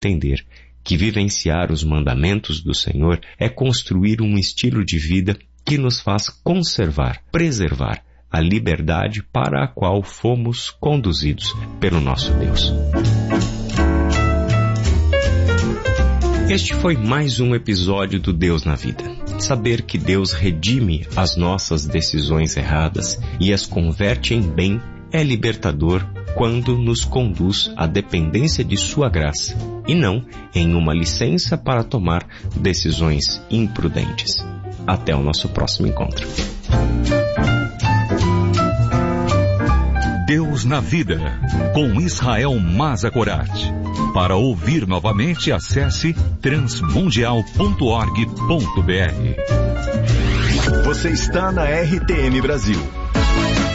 entender que vivenciar os mandamentos do Senhor é construir um estilo de vida que nos faz conservar, preservar a liberdade para a qual fomos conduzidos pelo nosso Deus. Este foi mais um episódio do Deus na Vida. Saber que Deus redime as nossas decisões erradas e as converte em bem é libertador quando nos conduz à dependência de sua graça e não em uma licença para tomar decisões imprudentes. Até o nosso próximo encontro. Deus na Vida, com Israel Mazakorat. Para ouvir novamente, acesse transmundial.org.br. Você está na RTM Brasil.